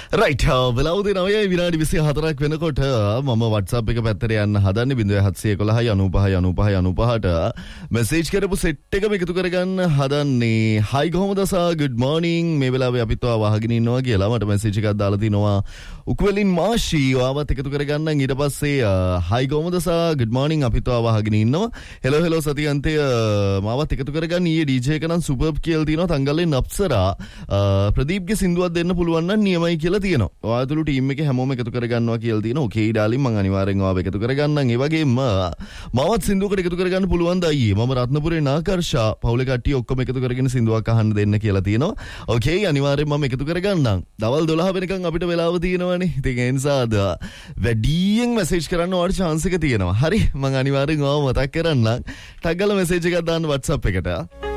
Right වෙලාව දෙනවා විනාඩි 24ක් වෙනකොට මම WhatsApp එක පැත්තට යන්න හදන්නේ 0711 95 95 මෙසේජ් කරපු සෙට් එකම එකතු කරගන්න හදන්නේ. හයි කොහොමද සර් good morning මේ වෙලාවේ අපිත් වහගෙන ඉන්නවා කියලා මට මෙසේජ් එකක් දාලා තිනවා. උකුවලින් මාෂි ආවත් එකතු කරගන්න ඊට පස්සේ හයි කොහොමද සර් good morning අපිත් වහගෙන ඉන්නවා. hello සතියන්තය මාවත් එකතු කරගන්න ඊයේ DJ එක නම් සුපර්බ් කියලා තිනවා. තංගල්ලෙන් අප්සරා ප්‍රදීප්ගේ සින්දුවක් දෙන්න පුළුවන් නම් නියමයි කියලා තියෙනවා. ඔයාතුළු ටීම් එකේ හැමෝම එකතු කරගන්නවා කියලා තියෙනවා. ඕකේ ඩාලින් මම අනිවාර්යෙන් ඔයාව එකතු කරගන්නම්. ඒ වගේම මාවත් සින්දුවකට එකතු කරගන්න පුළුවන් ද අයියේ. මම රත්නපුරේ නාකර්ෂා පවුලේ කට්ටිය ඔක්කොම එකතු කරගෙන සින්දුවක් අහන්න දෙන්න කියලා තියෙනවා. ඕකේ අනිවාර්යෙන් මම එකතු කරගන්නම්. දවල් 12 වෙනකන් අපිට වෙලාව තියෙනවානේ. ඉතින් ඒ නිසාද වැඩියෙන් මෙසේජ් කරන්න ඔයාලට chance එක තියෙනවා. හරි මම අනිවාර්යෙන් ඔයාව මතක් කරන්නම්. ටග් ගාලා මෙසේජ් එකක් දාන්න WhatsApp එකට.